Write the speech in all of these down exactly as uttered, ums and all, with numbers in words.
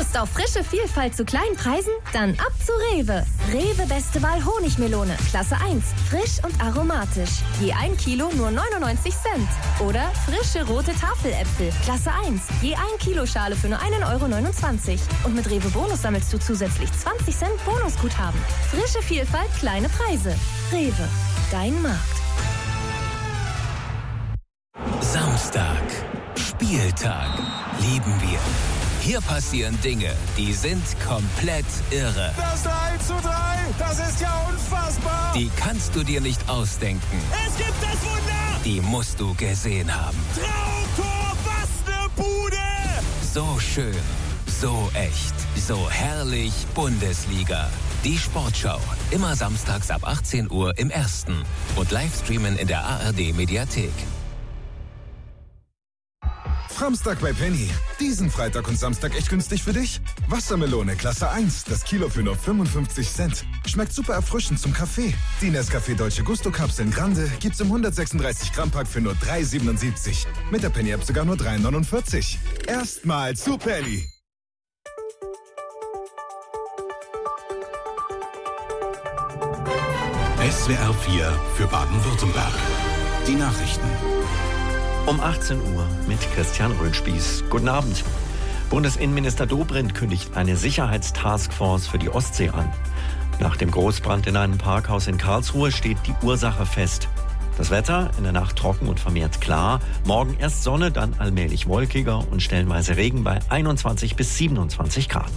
Lust auf frische Vielfalt zu kleinen Preisen? Dann ab zu Rewe. Rewe Beste Wahl Honigmelone, Klasse eins. Frisch und aromatisch. Je ein Kilo nur neunundneunzig Cent. Oder frische rote Tafeläpfel, Klasse eins. Je ein Kilo Schale für nur einen Euro neunundzwanzig. Und mit Rewe Bonus sammelst du zusätzlich zwanzig Cent Bonusguthaben. Frische Vielfalt, kleine Preise. Rewe, dein Markt. Samstag. Spieltag. Lieben wir. Hier passieren Dinge, die sind komplett irre. Das drei zu drei, das ist ja unfassbar. Die kannst du dir nicht ausdenken. Es gibt das Wunder. Die musst du gesehen haben. Traumtor, was ne Bude. So schön, so echt, so herrlich Bundesliga. Die Sportschau, immer samstags ab achtzehn Uhr im Ersten und Livestreamen in der A R D-Mediathek. Samstag bei Penny. Diesen Freitag und Samstag echt günstig für dich? Wassermelone Klasse eins, das Kilo für nur fünfundfünfzig Cent. Schmeckt super erfrischend zum Kaffee. Die Nescafé Dolce Gusto Kapseln Grande gibt's im hundertsechsunddreißig Gramm Pack für nur drei siebenundsiebzig. Mit der Penny App sogar nur drei neunundvierzig. Erstmal zu Penny. S W R vier für Baden-Württemberg. Die Nachrichten. Um achtzehn Uhr mit Christian Röhnspieß. Guten Abend. Bundesinnenminister Dobrindt kündigt eine Sicherheitstaskforce für die Ostsee an. Nach dem Großbrand in einem Parkhaus in Karlsruhe steht die Ursache fest. Das Wetter in der Nacht trocken und vermehrt klar. Morgen erst Sonne, dann allmählich wolkiger und stellenweise Regen bei einundzwanzig bis siebenundzwanzig Grad.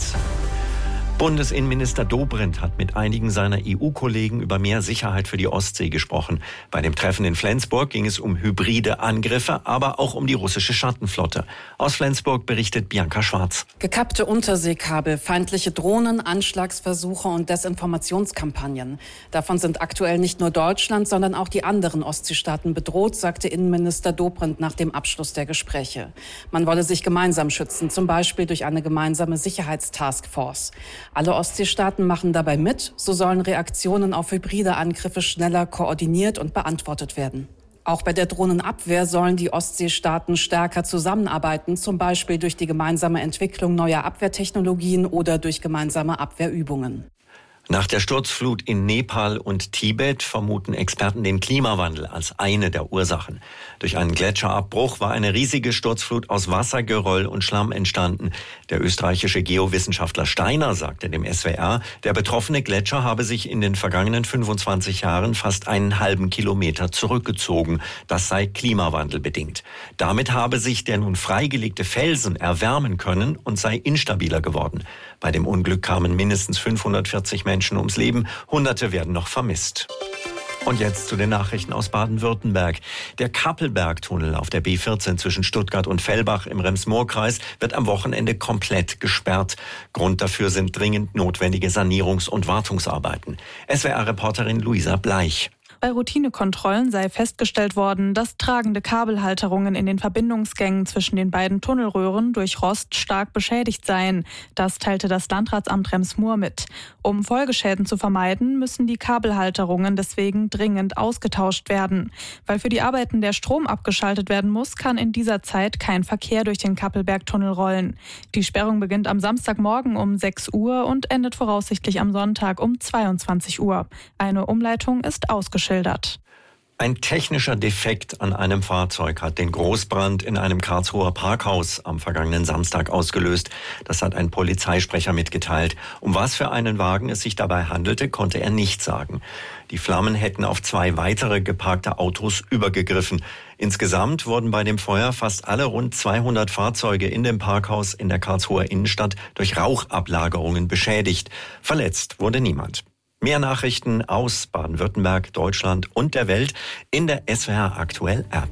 Bundesinnenminister Dobrindt hat mit einigen seiner E U-Kollegen über mehr Sicherheit für die Ostsee gesprochen. Bei dem Treffen in Flensburg ging es um hybride Angriffe, aber auch um die russische Schattenflotte. Aus Flensburg berichtet Bianca Schwarz. Gekappte Unterseekabel, feindliche Drohnen, Anschlagsversuche und Desinformationskampagnen. Davon sind aktuell nicht nur Deutschland, sondern auch die anderen Ostseestaaten bedroht, sagte Innenminister Dobrindt nach dem Abschluss der Gespräche. Man wolle sich gemeinsam schützen, zum Beispiel durch eine gemeinsame Sicherheitstaskforce. Alle Ostseestaaten machen dabei mit. So sollen Reaktionen auf hybride Angriffe schneller koordiniert und beantwortet werden. Auch bei der Drohnenabwehr sollen die Ostseestaaten stärker zusammenarbeiten, zum Beispiel durch die gemeinsame Entwicklung neuer Abwehrtechnologien oder durch gemeinsame Abwehrübungen. Nach der Sturzflut in Nepal und Tibet vermuten Experten den Klimawandel als eine der Ursachen. Durch einen Gletscherabbruch war eine riesige Sturzflut aus Wasser, Geröll und Schlamm entstanden. Der österreichische Geowissenschaftler Steiner sagte dem S W R, der betroffene Gletscher habe sich in den vergangenen fünfundzwanzig Jahren fast einen halben Kilometer zurückgezogen. Das sei klimawandelbedingt. Damit habe sich der nun freigelegte Felsen erwärmen können und sei instabiler geworden. Bei dem Unglück kamen mindestens fünfhundertvierzig Menschen ums Leben, Hunderte werden noch vermisst. Und jetzt zu den Nachrichten aus Baden-Württemberg. Der Kappelbergtunnel auf der B vierzehn zwischen Stuttgart und Fellbach im Rems-Murr-Kreis wird am Wochenende komplett gesperrt. Grund dafür sind dringend notwendige Sanierungs- und Wartungsarbeiten. S W R-Reporterin Luisa Bleich. Bei Routinekontrollen sei festgestellt worden, dass tragende Kabelhalterungen in den Verbindungsgängen zwischen den beiden Tunnelröhren durch Rost stark beschädigt seien. Das teilte das Landratsamt Rems-Murr mit. Um Folgeschäden zu vermeiden, müssen die Kabelhalterungen deswegen dringend ausgetauscht werden. Weil für die Arbeiten der Strom abgeschaltet werden muss, kann in dieser Zeit kein Verkehr durch den Kappelbergtunnel rollen. Die Sperrung beginnt am Samstagmorgen um sechs Uhr und endet voraussichtlich am Sonntag um zweiundzwanzig Uhr. Eine Umleitung ist ausgeschildert. Ein technischer Defekt an einem Fahrzeug hat den Großbrand in einem Karlsruher Parkhaus am vergangenen Samstag ausgelöst. Das hat ein Polizeisprecher mitgeteilt. Um was für einen Wagen es sich dabei handelte, konnte er nicht sagen. Die Flammen hätten auf zwei weitere geparkte Autos übergegriffen. Insgesamt wurden bei dem Feuer fast alle rund zweihundert Fahrzeuge in dem Parkhaus in der Karlsruher Innenstadt durch Rauchablagerungen beschädigt. Verletzt wurde niemand. Mehr Nachrichten aus Baden-Württemberg, Deutschland und der Welt in der S W R Aktuell App.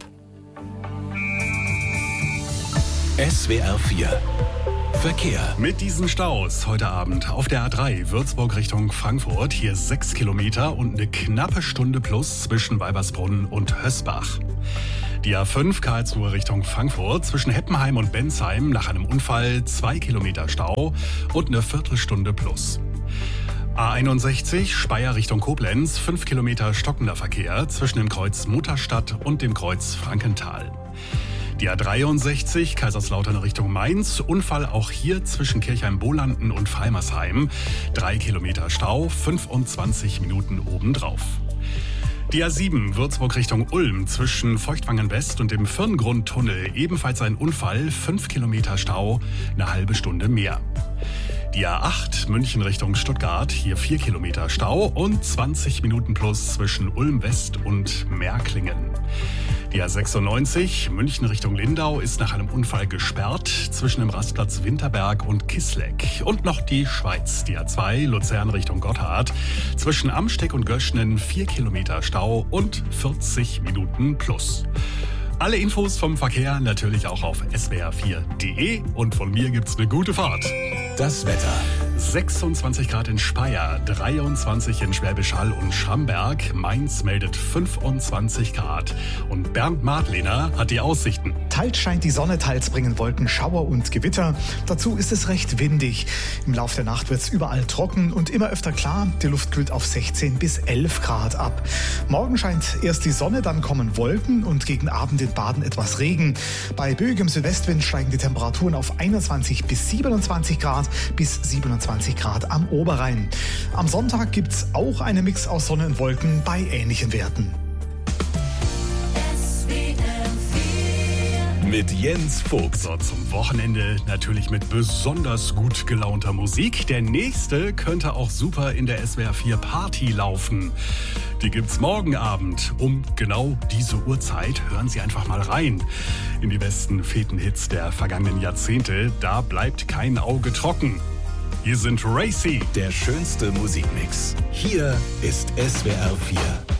S W R vier Verkehr. Mit diesen Staus heute Abend auf der A drei Würzburg Richtung Frankfurt. Hier sechs Kilometer und eine knappe Stunde plus zwischen Weibersbrunn und Hösbach. Die A fünf Karlsruhe Richtung Frankfurt zwischen Heppenheim und Bensheim nach einem Unfall zwei Kilometer Stau und eine Viertelstunde plus. A einundsechzig Speyer Richtung Koblenz, fünf Kilometer stockender Verkehr zwischen dem Kreuz Mutterstadt und dem Kreuz Frankenthal. Die A dreiundsechzig, Kaiserslautern Richtung Mainz. Unfall auch hier zwischen Kirchheim-Bolanden und Freimersheim. Drei Kilometer Stau, fünfundzwanzig Minuten obendrauf. Die A sieben, Würzburg Richtung Ulm, zwischen Feuchtwangen West und dem Firngrundtunnel. Ebenfalls ein Unfall, fünf Kilometer Stau, eine halbe Stunde mehr. Die A acht, München Richtung Stuttgart, hier vier Kilometer Stau und zwanzig Minuten plus zwischen Ulm West und Märklingen. Die A sechsundneunzig, München Richtung Lindau, ist nach einem Unfall gesperrt zwischen dem Rastplatz Winterberg und Kisleck. Und noch die Schweiz, die A zwei, Luzern Richtung Gotthard, zwischen Amsteck und Göschnen vier Kilometer Stau und vierzig Minuten plus. Alle Infos vom Verkehr natürlich auch auf s w r vier punkt d e und von mir gibt's eine gute Fahrt. Das Wetter. sechsundzwanzig Grad in Speyer, dreiundzwanzig in Schwäbisch Hall und Schramberg. Mainz meldet fünfundzwanzig Grad. Und Bernd Madlener hat die Aussichten. Teils scheint die Sonne, teils bringen Wolken Schauer und Gewitter. Dazu ist es recht windig. Im Laufe der Nacht wird es überall trocken und immer öfter klar. Die Luft kühlt auf sechzehn bis elf Grad ab. Morgen scheint erst die Sonne, dann kommen Wolken und gegen Abend in Baden etwas Regen. Bei böigem Südwestwind steigen die Temperaturen auf einundzwanzig bis siebenundzwanzig Grad bis siebenundzwanzig Grad am Oberrhein. Am Sonntag gibt es auch einen Mix aus Sonne und Wolken bei ähnlichen Werten. Mit Jens Fuchs. So, zum Wochenende natürlich mit besonders gut gelaunter Musik. Der nächste könnte auch super in der S W R vier Party laufen. Die gibt's morgen Abend um genau diese Uhrzeit. Hören Sie einfach mal rein in die besten Fetenhits der vergangenen Jahrzehnte. Da bleibt kein Auge trocken. Hier sind Racy. Der schönste Musikmix. Hier ist S W R vier.